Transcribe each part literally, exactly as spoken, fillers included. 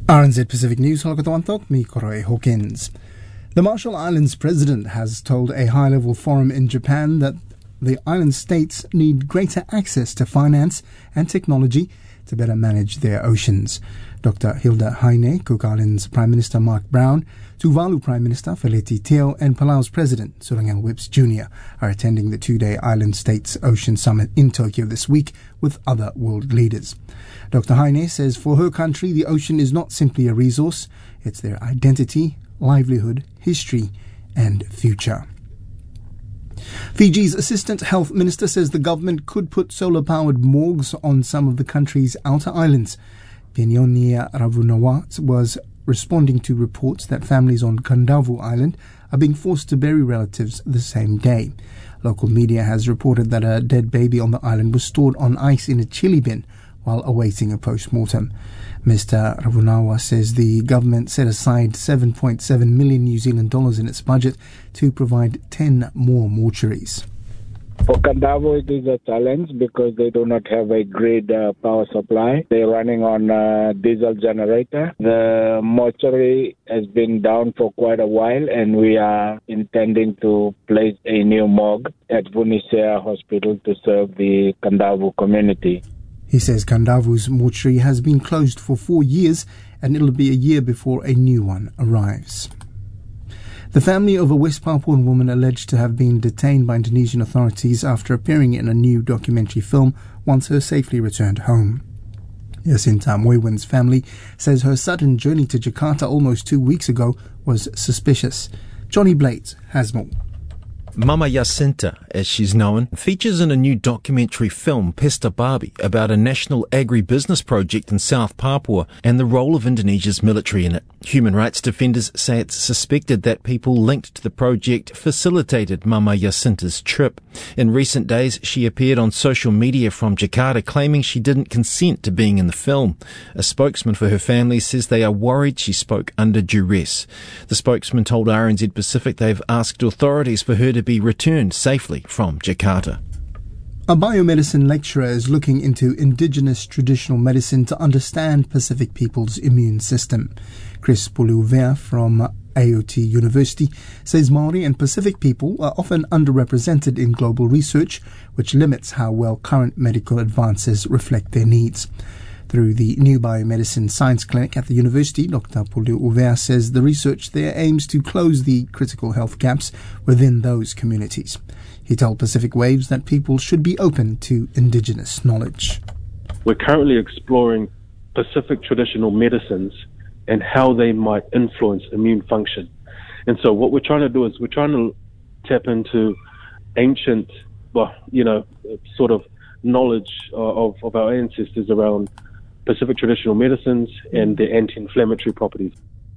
R N Z Pacific News, Halakatawantok, mi Koroi Hawkins. The Marshall Islands president has told a high-level forum in Japan that the island states need greater access to finance and technology to better manage their oceans. Doctor Hilda Heine, Cook Islands Prime Minister Mark Brown, Tuvalu Prime Minister Feleti Teo, and Palau's President Surangel Whips Junior are attending the two-day Island States Ocean Summit in Tokyo this week with other world leaders. Doctor Heine says for her country, the ocean is not simply a resource, it's their identity, livelihood, history, and future. Fiji's Assistant Health Minister says the government could put solar-powered morgues on some of the country's outer islands. Penionia Ravunawa was responding to reports that families on Kandavu Island are being forced to bury relatives the same day. Local media has reported that a dead baby on the island was stored on ice in a chili bin while awaiting a post-mortem. Mister Ravunawa says the government set aside seven point seven million New Zealand dollars in its budget to provide ten more mortuaries. For Kandavu, it is a challenge because they do not have a grid uh, power supply. They're running on a diesel generator. The mortuary has been down for quite a while, and we are intending to place a new morgue at Vunisea Hospital to serve the Kandavu community. He says Kandavu's mortuary has been closed for four years and it'll be a year before a new one arrives. The family of a West Papuan woman alleged to have been detained by Indonesian authorities after appearing in a new documentary film once her safely returned home. Jacinta Moiwen's family says her sudden journey to Jakarta almost two weeks ago was suspicious. Johnny Blades has more. Mama Jacinta, as she's known, features in a new documentary film, Pesta Babi, about a national agribusiness project in South Papua and the role of Indonesia's military in it. Human rights defenders say it's suspected that people linked to the project facilitated Mama Jacinta's trip. In recent days, she appeared on social media from Jakarta claiming she didn't consent to being in the film. A spokesman for her family says they are worried she spoke under duress. The spokesman told R N Z Pacific they've asked authorities for her to be returned safely from Jakarta. A biomedicine lecturer is looking into indigenous traditional medicine to understand Pacific people's immune system. Chris Puluuvea from A O T University says Maori and Pacific people are often underrepresented in global research, which limits how well current medical advances reflect their needs. Through the new biomedicine science clinic at the university, Doctor Puluuvea says the research there aims to close the critical health gaps within those communities. He told Pacific Waves that people should be open to indigenous knowledge. We're currently exploring Pacific traditional medicines and how they might influence immune function. And so what we're trying to do is we're trying to tap into ancient, well, you know, sort of knowledge of, of our ancestors around Pacific traditional medicines and their anti-inflammatory properties.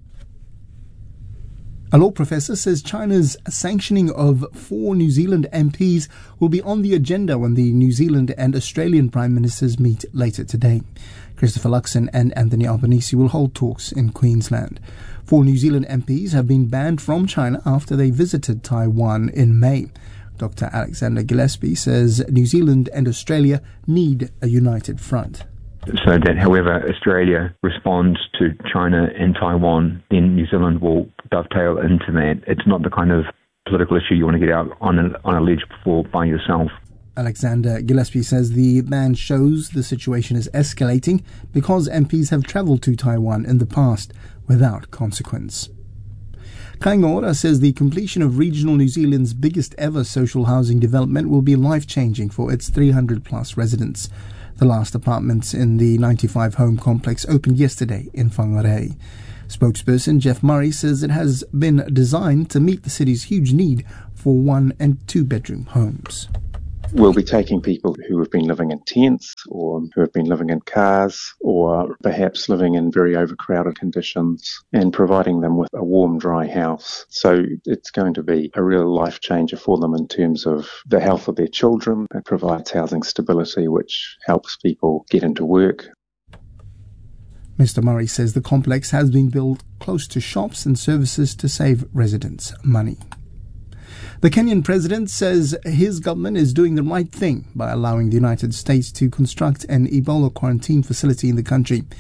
A law professor says China's sanctioning of four New Zealand M Ps will be on the agenda when the New Zealand and Australian Prime Ministers meet later today. Christopher Luxon and Anthony Albanese will hold talks in Queensland. Four New Zealand M Ps have been banned from China after they visited Taiwan in May. Doctor Alexander Gillespie says New Zealand and Australia need a united front. So that however Australia responds to China and Taiwan, then New Zealand will dovetail into that. It's not the kind of political issue you want to get out on a, on a ledge for by yourself. Alexander Gillespie says the ban shows the situation is escalating because M Ps have travelled to Taiwan in the past without consequence. Kaingora says the completion of regional New Zealand's biggest ever social housing development will be life-changing for its three hundred plus residents. The last apartments in the ninety-five home complex opened yesterday in Whangarei. Spokesperson Jeff Murray says it has been designed to meet the city's huge need for one and two bedroom homes. We'll be taking people who have been living in tents or who have been living in cars or perhaps living in very overcrowded conditions and providing them with a warm, dry house. So it's going to be a real life changer for them in terms of the health of their children. It provides housing stability, which helps people get into work. Mister Murray says the complex has been built close to shops and services to save residents money. The Kenyan president says his government is doing the right thing by allowing the United States to construct an Ebola quarantine facility in the country.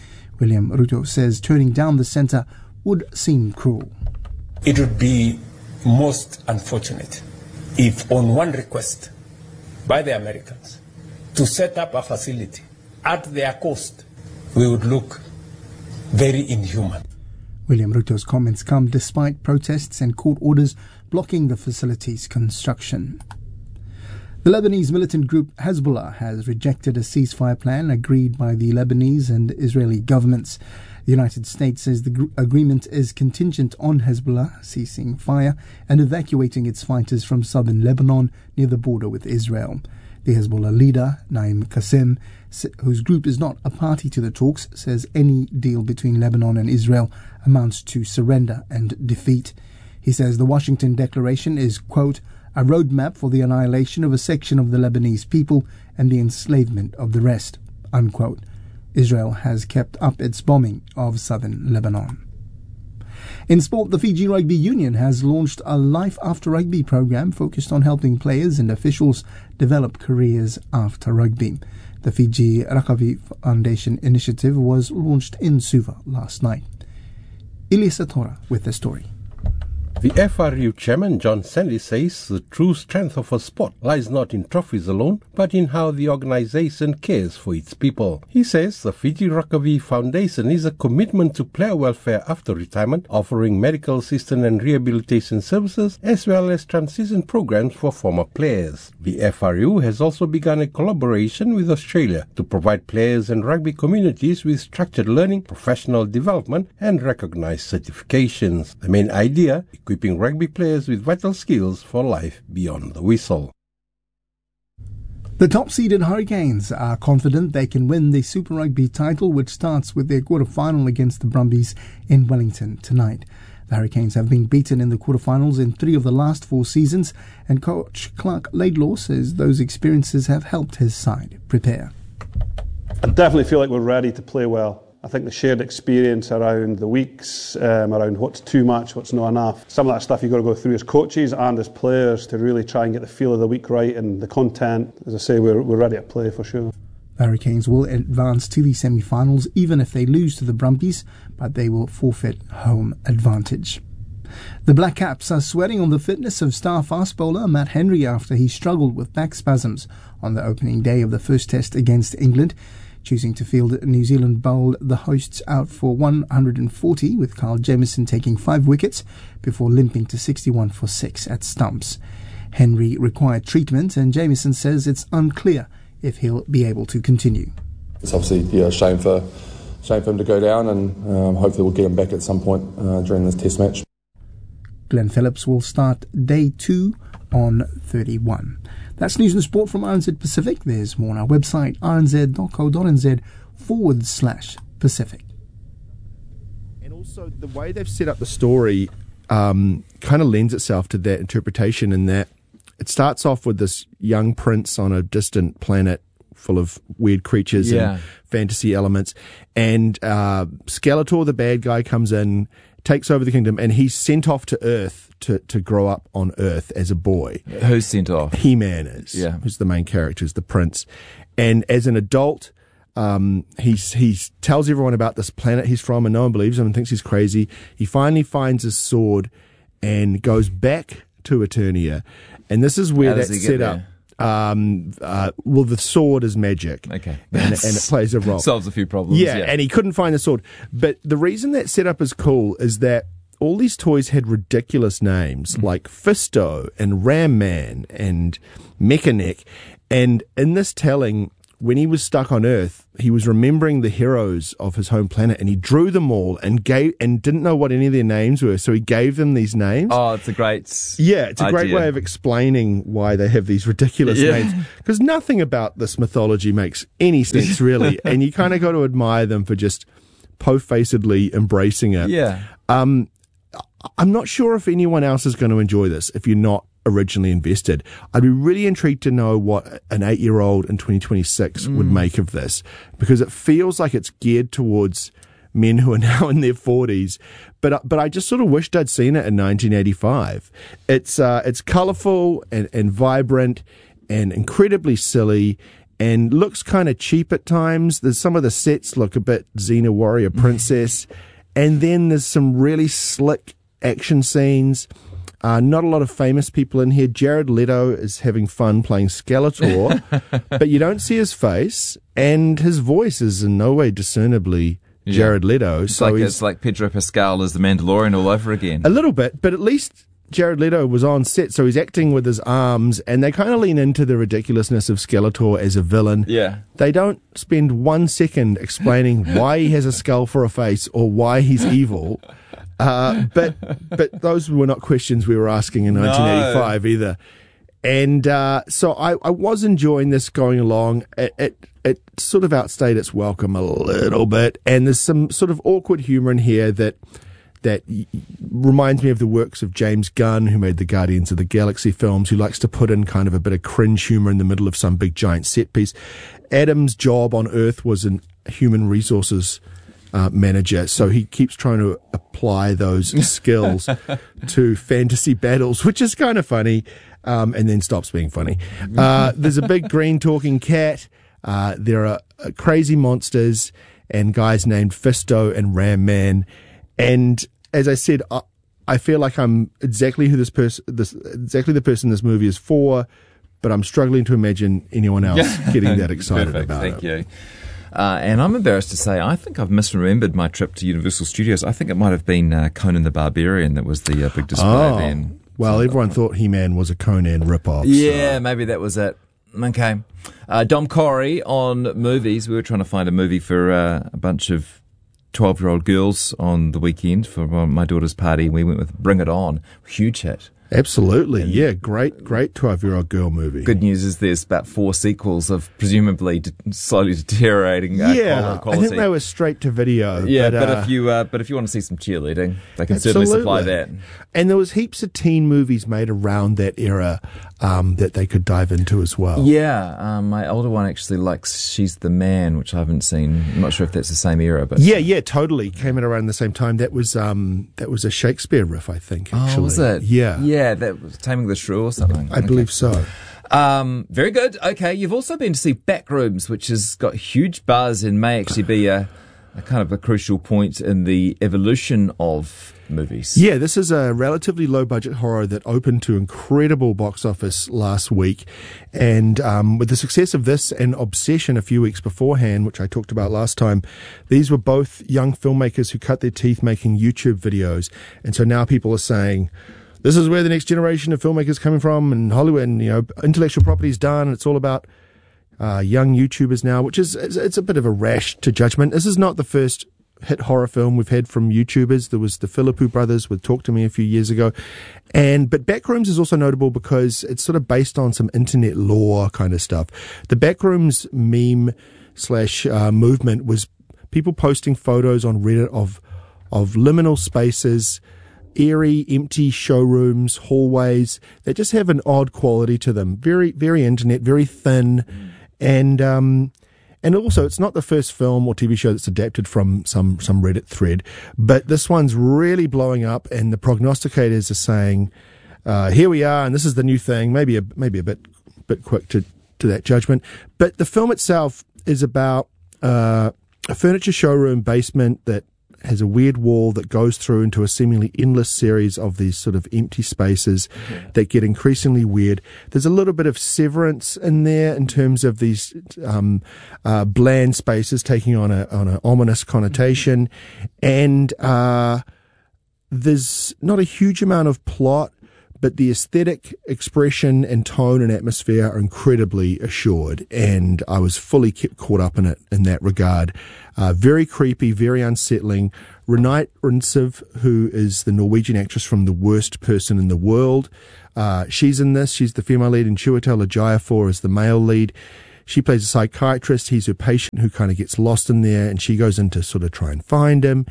William Ruto says turning down the centre would seem cruel. It would be most unfortunate if on one request by the Americans to set up a facility at their cost, we would look very inhuman. William Ruto's comments come despite protests and court orders blocking the facility's construction. The Lebanese militant group Hezbollah has rejected a ceasefire plan agreed by the Lebanese and Israeli governments. The United States says the gr- agreement is contingent on Hezbollah ceasing fire and evacuating its fighters from southern Lebanon near the border with Israel. The Hezbollah leader, Naim Qassem, whose group is not a party to the talks, says any deal between Lebanon and Israel amounts to surrender and defeat. He says the Washington Declaration is, quote, a roadmap for the annihilation of a section of the Lebanese people and the enslavement of the rest, unquote. Israel has kept up its bombing of southern Lebanon. In sport, the Fiji Rugby Union has launched a Life After Rugby program focused on helping players and officials develop careers after rugby. The Fiji Rugby Foundation initiative was launched in Suva last night. Ilya Tora with the story. The F R U chairman, John Sandy, says the true strength of a sport lies not in trophies alone, but in how the organization cares for its people. He says the Fiji Rugby Foundation is a commitment to player welfare after retirement, offering medical assistance and rehabilitation services, as well as transition programs for former players. The F R U has also begun a collaboration with Australia to provide players and rugby communities with structured learning, professional development, and recognized certifications. The main idea, equipping rugby players with vital skills for life beyond the whistle. The top-seeded Hurricanes are confident they can win the Super Rugby title, which starts with their quarter-final against the Brumbies in Wellington tonight. The Hurricanes have been beaten in the quarter-finals in three of the last four seasons, and coach Clark Laidlaw says those experiences have helped his side prepare. I definitely feel like we're ready to play well. I think the shared experience around the weeks, um, around what's too much, what's not enough, some of that stuff you've got to go through as coaches and as players to really try and get the feel of the week right, and the content, as I say, we're, we're ready to play for sure. The Hurricanes will advance to the semi-finals even if they lose to the Brumbies, but they will forfeit home advantage. The Black Caps are sweating on the fitness of star fast bowler Matt Henry after he struggled with back spasms on the opening day of the first test against England. Choosing to field, New Zealand bowled the hosts out for one hundred forty, with Kyle Jamieson taking five wickets before limping to sixty-one for six at stumps. Henry required treatment, and Jamieson says it's unclear if he'll be able to continue. It's obviously yeah, a shame for, shame for him to go down, and um, hopefully we'll get him back at some point uh, during this test match. Glenn Phillips will start day two on thirty-one. That's news and sport from R N Z Pacific. There's more on our website, r n z dot co dot n z forward slash Pacific. And also the way they've set up the story um, kind of lends itself to that interpretation, in that it starts off with this young prince on a distant planet full of weird creatures yeah. and fantasy elements, and uh, Skeletor, the bad guy, comes in, takes over the kingdom, and he's sent off to Earth to, to grow up on Earth as a boy. Who's sent off? He-Man is. Yeah. Who's the main character, is the prince. And as an adult, um, he's, he tells everyone about this planet he's from, and no one believes him and thinks he's crazy. He finally finds his sword and goes back to Eternia. And this is where How that's set up. Um, uh, well, the sword is magic. Okay. And, and it plays a role. Solves a few problems. Yeah, yeah, and he couldn't find the sword. But the reason that setup is cool is that all these toys had ridiculous names, mm. like Fisto and Ram Man and Mechanic. And in this telling, when he was stuck on Earth, he was remembering the heroes of his home planet, and he drew them all and gave and didn't know what any of their names were, so he gave them these names. Oh, it's a great yeah, it's a idea. great way of explaining why they have these ridiculous yeah. names, because nothing about this mythology makes any sense really, and you kind of got to admire them for just po-facedly embracing it. Yeah. Um, I'm not sure if anyone else is going to enjoy this if you're not originally invested. I'd be really intrigued to know what an eight-year-old in twenty twenty-six mm. would make of this, because it feels like it's geared towards men who are now in their forties. But but I just sort of wished I'd seen it in nineteen eighty-five. It's uh, it's colourful and, and vibrant and incredibly silly. and looks kind of cheap at times. There's some of the sets look a bit Xena Warrior Princess, and then there's some really slick action scenes. Uh, not a lot of famous people in here. Jared Leto is having fun playing Skeletor, but you don't see his face, and his voice is in no way discernibly Yeah. Jared Leto. It's, so like, he's it's like Pedro Pascal as the Mandalorian all over again. a little bit, but at least Jared Leto was on set, so he's acting with his arms, and they kind of lean into the ridiculousness of Skeletor as a villain. Yeah. They don't spend one second explaining why he has a skull for a face or why he's evil. Uh, but but those were not questions we were asking in nineteen eighty-five no. either. And uh, so I, I was enjoying this going along. It, it it sort of outstayed its welcome a little bit, and there's some sort of awkward humour in here that that reminds me of the works of James Gunn, who made the Guardians of the Galaxy films, who likes to put in kind of a bit of cringe humour in the middle of some big giant set piece. Adam's job on Earth was in human resources Uh, manager, so he keeps trying to apply those skills to fantasy battles, which is kind of funny, um, and then stops being funny. Uh, there's a big green talking cat. Uh, there are uh, crazy monsters and guys named Fisto and Ram Man. And as I said, I, I feel like I'm exactly who this person, this exactly the person this movie is for, but I'm struggling to imagine anyone else getting that excited Perfect, about thank it. Thank you. Uh, and I'm embarrassed to say, I think I've misremembered my trip to Universal Studios. I think it might have been uh, Conan the Barbarian that was the uh, big display oh, then. Well, so, everyone thought He-Man was a Conan ripoff. Yeah, so. maybe that was it. Okay. Uh, Dom Corey on movies. We were trying to find a movie for uh, a bunch of twelve-year-old girls on the weekend for my daughter's party. We went with Bring It On. Huge hit. Absolutely, and yeah, great, great twelve-year-old girl movie. Good news is there's about four sequels of presumably de- slowly deteriorating uh, yeah, quality. I think they were straight to video. Yeah, but, but uh, if you uh, but if you want to see some cheerleading, they can absolutely. certainly supply that. And there was heaps of teen movies made around that era um, that they could dive into as well. Yeah, um, my older one actually likes She's the Man, which I haven't seen. I'm not sure if that's the same era, but yeah, yeah, totally came at around the same time. That was um, that was a Shakespeare riff, I think. Actually, oh, was it? Yeah, yeah. Yeah, that was Taming the Shrew or something. I okay. believe so. Um, very good. Okay, you've also been to see Backrooms, which has got huge buzz and may actually be a, a kind of a crucial point in the evolution of movies. Yeah, this is a relatively low-budget horror that opened to incredible box office last week. And um, with the success of this and Obsession a few weeks beforehand, which I talked about last time, these were both young filmmakers who cut their teeth making YouTube videos. And so now people are saying, this is where the next generation of filmmakers coming from, and Hollywood, and, you know, intellectual property is done. It's all about uh, young YouTubers now, which is it's, it's a bit of a rash to judgment. This is not the first hit horror film we've had from YouTubers. There was the Philippou brothers with Talk to Me a few years ago, and but Backrooms is also notable because it's sort of based on some internet lore kind of stuff. The Backrooms meme slash uh, movement was people posting photos on Reddit of of liminal spaces, eerie, empty showrooms, hallways that just have an odd quality to them. Very, very internet, very thin. Mm. And, um, and also it's not the first film or T V show that's adapted from some, some Reddit thread, but this one's really blowing up, and the prognosticators are saying, uh, here we are, and this is the new thing. Maybe a, maybe a bit, bit quick to, to that judgment. But the film itself is about, uh, a furniture showroom basement that has a weird wall that goes through into a seemingly endless series of these sort of empty spaces okay. that get increasingly weird. There's a little bit of Severance in there in terms of these um, uh, bland spaces taking on a on an ominous connotation, and uh, there's not a huge amount of plot, but the aesthetic expression and tone and atmosphere are incredibly assured, and I was fully kept caught up in it in that regard. Uh, very creepy, very unsettling. Renate Reinsve, who is the Norwegian actress from The Worst Person in the World, uh, she's in this. She's the female lead, and Chiwetel Ejiofor is the male lead. She plays a psychiatrist. He's her patient who kind of gets lost in there, and she goes in to sort of try and find him.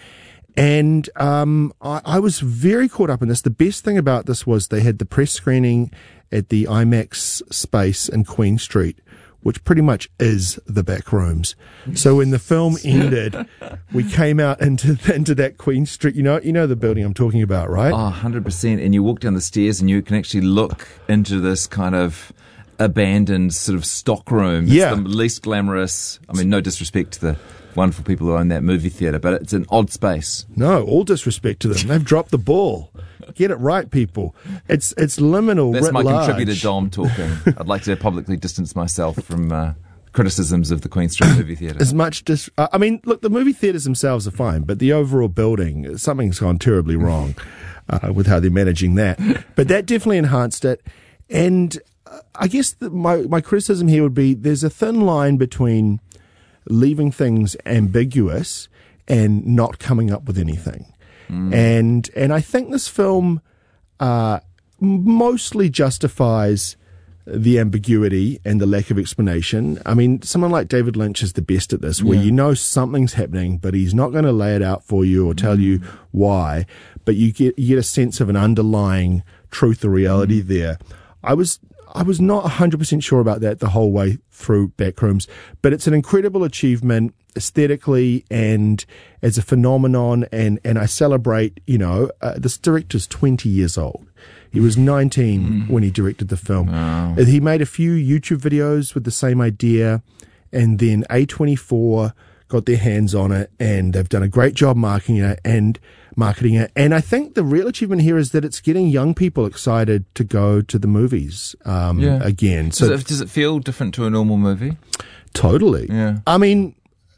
And um, I, I was very caught up in this. The best thing about this was they had the press screening at the IMAX space in Queen Street, which pretty much is the Backrooms. So when the film ended, we came out into into that Queen Street. You know, you know the building I'm talking about, right? Oh, one hundred percent. And you walk down the stairs and you can actually look into this kind of abandoned sort of stockroom. It's Yeah. the least glamorous. I mean, no disrespect to the wonderful people who own that movie theatre, but it's an odd space. No, all disrespect to them. They've dropped the ball. Get it right, people. It's it's liminal. That's writ my large. contributor, Dom, talking. I'd like to publicly distance myself from uh, criticisms of the Queen Street Movie Theatre. As much dis- uh, I mean, look, the movie theatres themselves are fine, but the overall building, something's gone terribly wrong uh, with how they're managing that. But that definitely enhanced it. And uh, I guess the, my, my criticism here would be there's a thin line between leaving things ambiguous and not coming up with anything. Mm. And and I think this film uh, mostly justifies the ambiguity and the lack of explanation. I mean, someone like David Lynch is the best at this, where Yeah. you know something's happening, but he's not going to lay it out for you or tell Mm. you why, but you get you get a sense of an underlying truth or reality Mm. there. I was I was not one hundred percent sure about that the whole way through Backrooms, but it's an incredible achievement aesthetically and as a phenomenon, and, and I celebrate, you know, uh, this director's twenty years old. He was nineteen mm. when he directed the film. Wow. He made a few YouTube videos with the same idea, and then A twenty-four got their hands on it, and they've done a great job marketing it and marketing it. And I think the real achievement here is that it's getting young people excited to go to the movies um, Yeah. again. So does it, does it feel different to a normal movie? Totally. Yeah. I mean,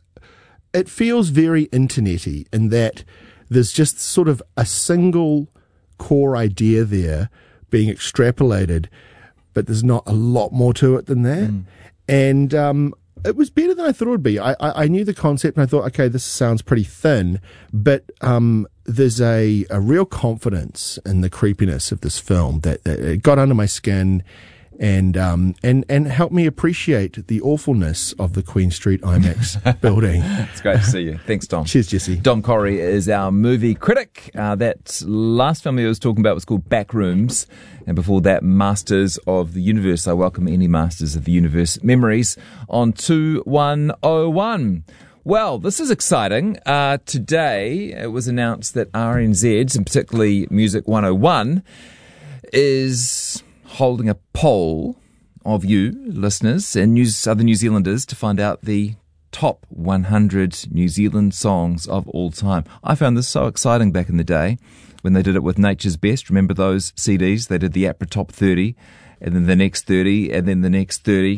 it feels very internety in that there's just sort of a single core idea there being extrapolated, but there's not a lot more to it than that. Mm. And um, it was better than I thought it would be. I, I, I knew the concept and I thought, okay, this sounds pretty thin, but um, there's a, a real confidence in the creepiness of this film that, that it got under my skin. And um and and help me appreciate the awfulness of the Queen Street IMAX building. It's great to see you. Thanks, Dom. Cheers, Jesse. Dom Corrie is our movie critic. Uh, that last film he was talking about was called Backrooms, and before that, Masters of the Universe. I welcome any Masters of the Universe memories on two one oh one. Well, this is exciting. Uh, today, it was announced that R N Z, and particularly Music one oh one, is holding a poll of you, listeners, and New, other New Zealanders to find out the top one hundred New Zealand songs of all time. I found this so exciting back in the day when they did it with Nature's Best. Remember those C Ds? They did the APRA Top thirty, and then the next thirty, and then the next thirty.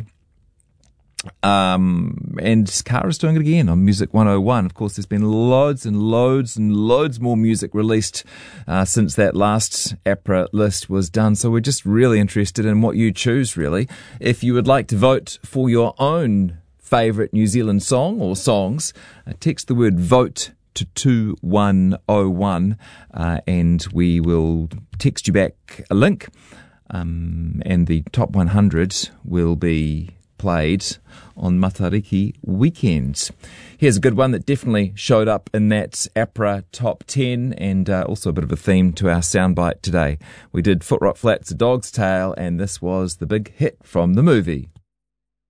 Um, and Kara's doing it again on Music one oh one. Of course, there's been loads and loads and loads more music released uh, since that last APRA list was done. So we're just really interested in what you choose, really. If you would like to vote for your own favourite New Zealand song or songs, uh, text the word VOTE to two one oh one uh, and we will text you back a link. Um, and the top one hundred will be played on Matariki weekends. Here's a good one that definitely showed up in that APRA top ten, and uh, also a bit of a theme to our soundbite today. We did Foot Rock Flats, A Dog's Tale, and this was the big hit from the movie.